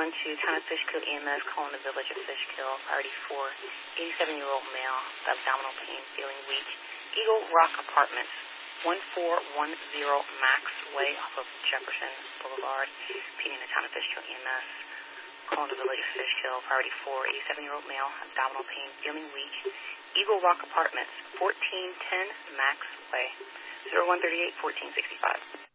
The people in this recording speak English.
1 to Town of Fishkill EMS, calling the village of Fishkill. Priority 4, 87-year-old male, abdominal pain, feeling weak. Eagle Rock Apartments, 1410 Max Way off of Jefferson Boulevard, PD in the Town of Fishkill EMS, calling the village of Fishkill. Priority 4, 87-year-old male, abdominal pain, feeling weak. Eagle Rock Apartments, 1410 Max Way, 0138 1465.